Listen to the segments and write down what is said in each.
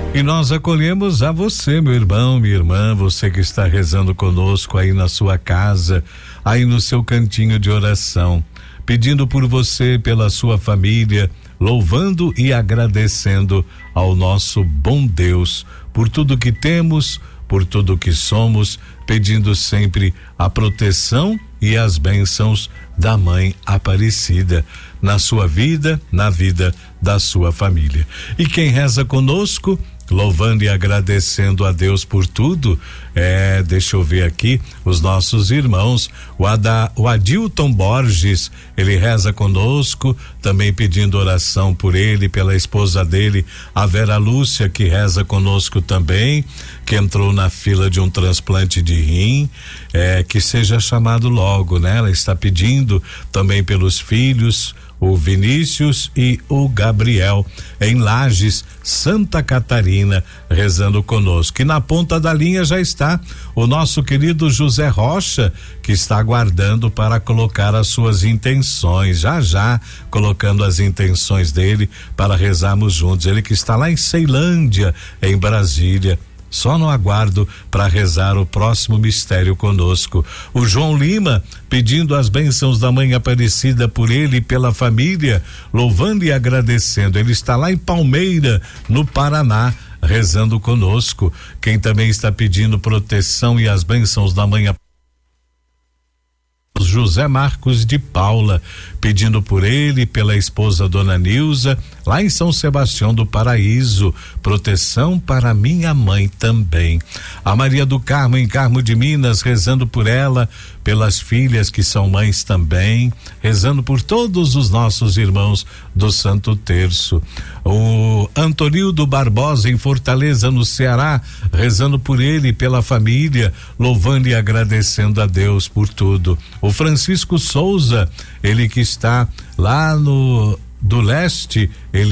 E nós acolhemos a você, meu irmão, minha irmã, você que está rezando conosco aí na sua casa, aí no seu cantinho de oração, pedindo por você, pela sua família, louvando e agradecendo ao nosso bom Deus por tudo que temos, por tudo que somos, pedindo sempre a proteção e as bênçãos da Mãe Aparecida na sua vida, na vida da sua família. E quem reza conosco, louvando e agradecendo a Deus por tudo, deixa eu ver aqui os nossos irmãos, o Adilton Borges, ele reza conosco, também pedindo oração por ele, pela esposa dele, a Vera Lúcia, que reza conosco também, que entrou na fila de um transplante de rim, que seja chamado logo, né? Ela está pedindo também pelos filhos, o Vinícius e o Gabriel, em Lages, Santa Catarina, rezando conosco. E na ponta da linha já está o nosso querido José Rocha, que está aguardando para colocar as suas intenções, já colocando as intenções dele para rezarmos juntos. Ele que está lá em Ceilândia, em Brasília, só no aguardo para rezar o próximo mistério conosco. O João Lima pedindo as bênçãos da Mãe Aparecida por ele e pela família, louvando e agradecendo. Ele está lá em Palmeira, no Paraná, rezando conosco. Quem também está pedindo proteção e as bênçãos da Mãe Aparecida, José Marcos de Paula, pedindo por ele e pela esposa Dona Nilza, lá em São Sebastião do Paraíso, proteção para minha mãe também. A Maria do Carmo, em Carmo de Minas, rezando por ela, pelas filhas que são mães também, rezando por todos os nossos irmãos do Santo Terço. O Antonildo Barbosa, em Fortaleza, no Ceará, rezando por ele e pela família, louvando e agradecendo a Deus por tudo. O Francisco Souza, ele que está lá do leste,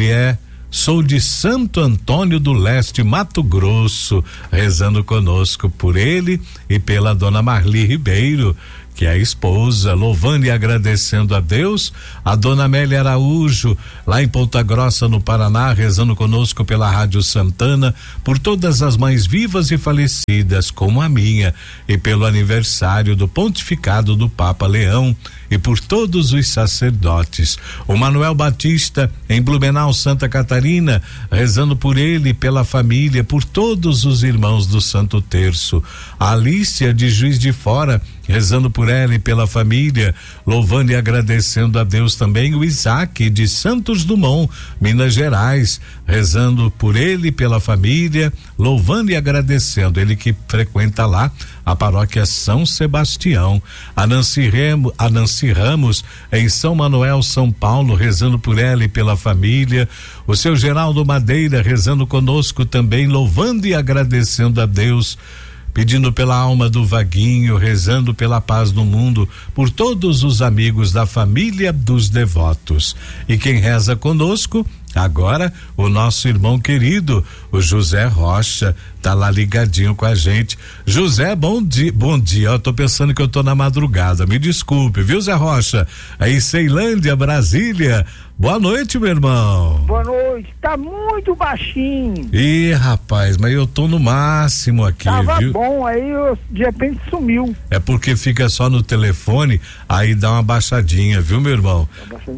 sou de Santo Antônio do Leste, Mato Grosso, rezando conosco por ele e pela dona Marli Ribeiro, que é a esposa, louvando e agradecendo a Deus. A dona Amélia Araújo, lá em Ponta Grossa, no Paraná, rezando conosco pela Rádio Santana, por todas as mães vivas e falecidas, como a minha, e pelo aniversário do pontificado do Papa Leão, e por todos os sacerdotes. O Manuel Batista, em Blumenau, Santa Catarina, rezando por ele, pela família, por todos os irmãos do Santo Terço. A Alícia, de Juiz de Fora, rezando por ela e pela família, louvando e agradecendo a Deus também. O Isaac, de Santos Dumont, Minas Gerais, rezando por ele e pela família, louvando e agradecendo. Ele que frequenta lá a paróquia São Sebastião. A Nancy Ramos, em São Manuel, São Paulo, rezando por ela e pela família. O seu Geraldo Madeira, rezando conosco também, louvando e agradecendo a Deus, pedindo pela alma do Vaguinho, rezando pela paz no mundo, por todos os amigos da família dos devotos. E quem reza conosco agora, o nosso irmão querido, o José Rocha, tá lá ligadinho com a gente. José, bom dia, eu tô pensando que eu tô na madrugada, me desculpe, viu, Zé Rocha? Aí, Ceilândia, Brasília, boa noite, meu irmão. Boa noite, tá muito baixinho. Ih, rapaz, mas eu tô no máximo aqui, tava viu? Bom, aí de repente sumiu. É porque fica só no telefone, aí dá uma baixadinha, viu, meu irmão?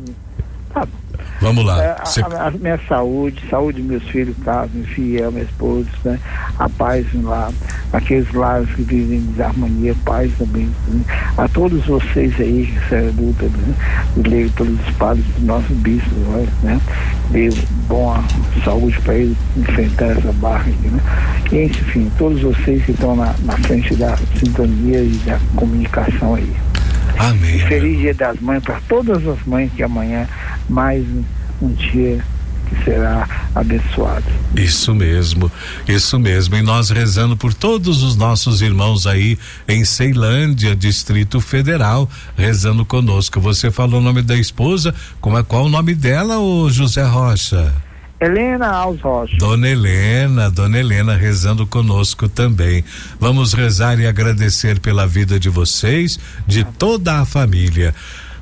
Tá bom. Vamos lá. A minha saúde dos meus filhos, Carlos, meu fiel, minha esposa, né? A paz lá, aqueles lares que vivem em desarmonia, paz também, né? A todos vocês aí que serão luta, né? E leio todos os padres dos nossos bispos, né? Dê boa saúde para eles enfrentar essa barra aqui, né? E enfim, todos vocês que estão na frente da sintonia e da comunicação aí. Amém. Feliz Dia das Mães para todas as mães, que amanhã mais um dia que será abençoado. Isso mesmo. E nós rezando por todos os nossos irmãos aí em Ceilândia, Distrito Federal, rezando conosco. Você falou o nome da esposa, qual o nome dela, ô José Rocha? Helena Alves Rocha. Dona Helena rezando conosco também. Vamos rezar e agradecer pela vida de vocês, de toda a família.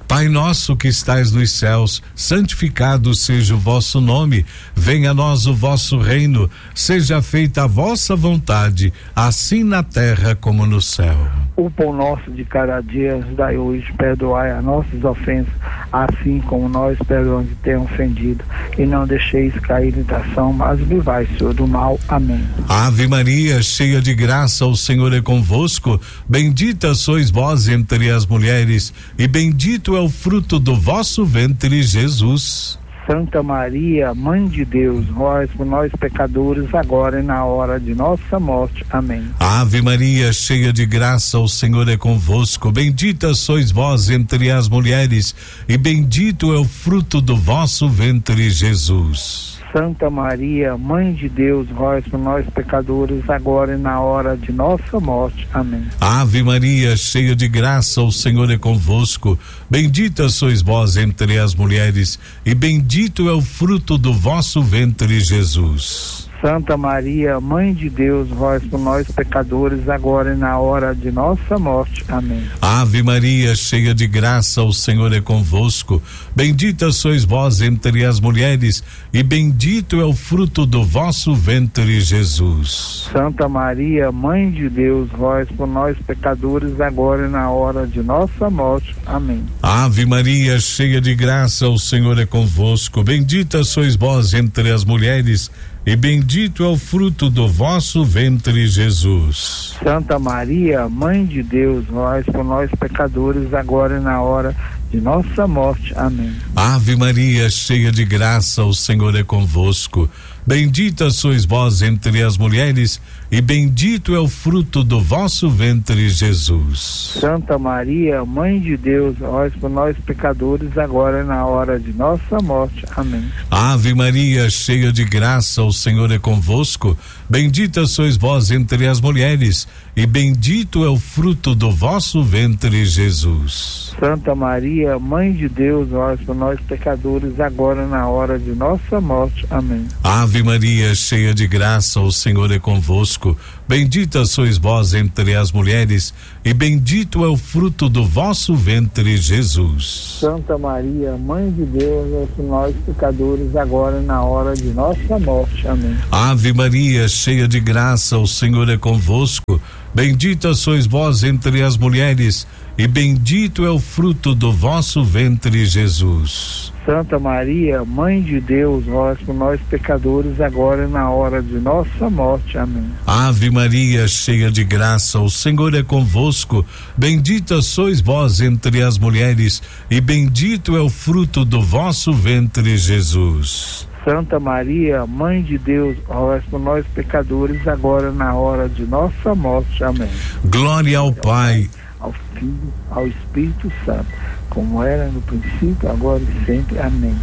Pai nosso que estais nos céus, santificado seja o vosso nome, venha a nós o vosso reino, seja feita a vossa vontade, assim na terra como no céu. O pão nosso de cada dia nos dai hoje, perdoai as nossas ofensas, assim como nós perdoamos que tenham ofendido, e não deixeis cair em tentação, mas livrai, Senhor, do mal. Amém. Ave Maria, cheia de graça, o Senhor é convosco, bendita sois vós entre as mulheres, e bendito é o fruto do vosso ventre, Jesus. Santa Maria, Mãe de Deus, rogai por nós pecadores, agora e na hora de nossa morte. Amém. Ave Maria, cheia de graça, o Senhor é convosco, bendita sois vós entre as mulheres, e bendito é o fruto do vosso ventre, Jesus. Santa Maria, Mãe de Deus, rogai por nós pecadores, agora e na hora de nossa morte. Amém. Ave Maria, cheia de graça, o Senhor é convosco, bendita sois vós entre as mulheres, e bendito é o fruto do vosso ventre, Jesus. Santa Maria, Mãe de Deus, rogai por nós pecadores, agora e na hora de nossa morte. Amém. Ave Maria, cheia de graça, o Senhor é convosco, bendita sois vós entre as mulheres, e bendito é o fruto do vosso ventre, Jesus. Santa Maria, Mãe de Deus, rogai por nós pecadores, agora e na hora de nossa morte. Amém. Ave Maria, cheia de graça, o Senhor é convosco, bendita sois vós entre as mulheres, e bendito é o fruto do vosso ventre, Jesus. Santa Maria, Mãe de Deus, rogai por nós pecadores, agora e na hora de nossa morte. Amém. Ave Maria, cheia de graça, o Senhor é convosco, bendita sois vós entre as mulheres, e bendito é o fruto do vosso ventre, Jesus. Santa Maria, Mãe de Deus, rogai por nós pecadores, agora e na hora de nossa morte. Amém. Ave Maria, cheia de graça, o Senhor é convosco, bendita sois vós entre as mulheres, e bendito é o fruto do vosso ventre, Jesus. Santa Maria, Mãe de Deus, rogai por nós pecadores, agora e na hora de nossa morte. Amém. Ave Maria, cheia de graça, o Senhor é convosco, bendita sois vós entre as mulheres, e bendito é o fruto do vosso ventre, Jesus. Santa Maria, Mãe de Deus, rogai por nós pecadores, agora e na hora de nossa morte. Amém. Ave Maria, cheia de graça, o Senhor é convosco, bendita sois vós entre as mulheres, e bendito é o fruto do vosso ventre, Jesus. Santa Maria, Mãe de Deus, rogai por nós pecadores, agora e na hora de nossa morte. Amém. Ave Maria, cheia de graça, o Senhor é convosco, bendita sois vós entre as mulheres, e bendito é o fruto do vosso ventre, Jesus. Santa Maria, Mãe de Deus, rogai por nós pecadores, agora e na hora de nossa morte. Amém. Glória ao Pai, ao Filho, ao Espírito Santo, como era no princípio, agora e sempre. Amém.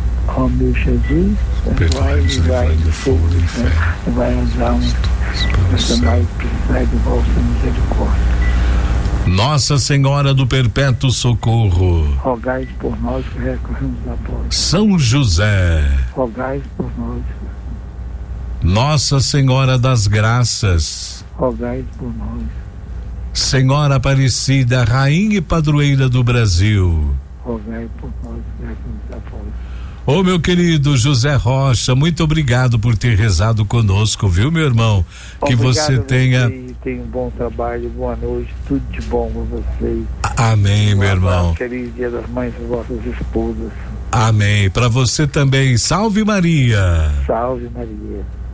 Ó meu Jesus, perdoai-nos, livrai do fogo do inferno, levai as almas, mais que sai de vossa misericórdia. Nossa Senhora do Perpétuo Socorro, rogai por nós que recorremos a vós. São José, rogai por nós. Nossa Senhora das Graças, rogai por nós. Senhora Aparecida, Rainha e Padroeira do Brasil, rogai por nós que recorremos a vós. Ô meu querido José Rocha, muito obrigado por ter rezado conosco, viu, meu irmão? Que você tenha um bom trabalho, boa noite, tudo de bom com vocês. Amém, meu irmão. Feliz Dia das Mães das vossas esposas. Amém. Para você também, salve Maria. Salve Maria.